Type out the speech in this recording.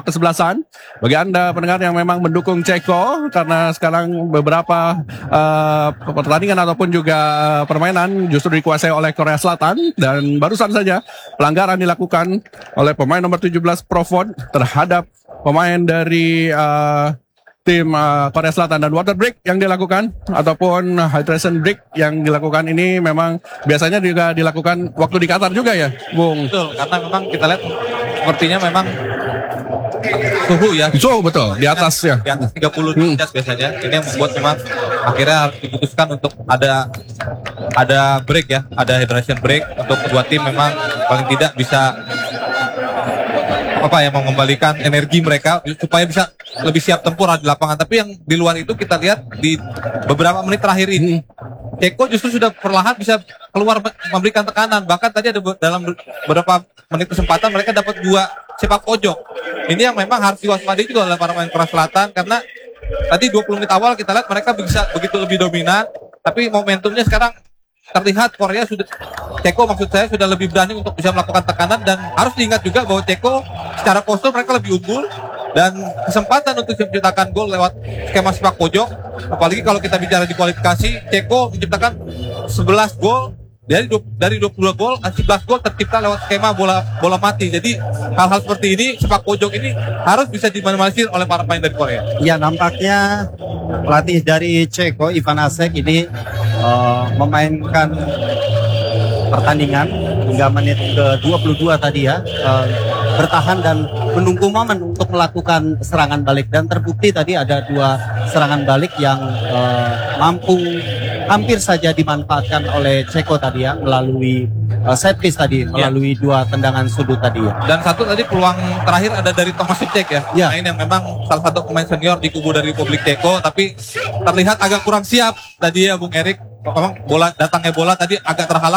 kesebelasan bagi Anda pendengar yang memang mendukung Ceko, karena sekarang beberapa pertandingan ataupun juga permainan justru dikuasai oleh Korea Selatan, dan barusan saja pelanggaran dilakukan oleh pemain nomor 17 Profod terhadap pemain dari tim Korea Selatan, dan water break yang dilakukan ataupun hydration break yang dilakukan ini memang biasanya juga dilakukan waktu di Qatar juga ya, Bung? Betul, karena memang kita lihat sepertinya memang suhu ya. So betul, di atas ya. Di atas 30 derajat biasanya. Ini yang membuat memang akhirnya harus diputuskan untuk ada break ya, ada hydration break untuk kedua tim, memang paling tidak bisa mengembalikan energi mereka supaya bisa lebih siap tempur di lapangan. Tapi yang di luar itu kita lihat di beberapa menit terakhir ini Ceko justru sudah perlahan bisa keluar memberikan tekanan. Bahkan tadi ada dalam beberapa menit kesempatan mereka dapat 2 sepak pojok. Ini yang memang harus diwaspadai juga oleh para pemain Korea Selatan, karena tadi 20 menit awal kita lihat mereka bisa begitu lebih dominan, tapi momentumnya sekarang terlihat Ceko maksud saya sudah lebih berani untuk bisa melakukan tekanan. Dan harus diingat juga bahwa Ceko secara postur mereka lebih unggul, dan kesempatan untuk menciptakan gol lewat skema sepak pojok, apalagi kalau kita bicara di kualifikasi, Ceko menciptakan 11 gol dari 22 gol, 11 gol tercipta lewat skema bola mati. Jadi hal-hal seperti ini, sepak pojok ini harus bisa diminimalisir oleh para pemain dari Korea. Ya, nampaknya pelatih dari Ceko, Ivan Asek ini memainkan pertandingan hingga menit ke-22 tadi ya, bertahan dan menunggu momen untuk melakukan serangan balik, dan terbukti tadi ada 2 serangan balik yang mampu hampir saja dimanfaatkan oleh Ceko tadi ya, melalui set piece tadi, melalui 2 tendangan sudut tadi ya. Dan satu tadi peluang terakhir ada dari Tomasic ya, pemain yang memang salah satu pemain senior di kubu dari Republik Ceko, tapi terlihat agak kurang siap tadi ya Bung Erik. Memang datangnya bola tadi agak terhalang.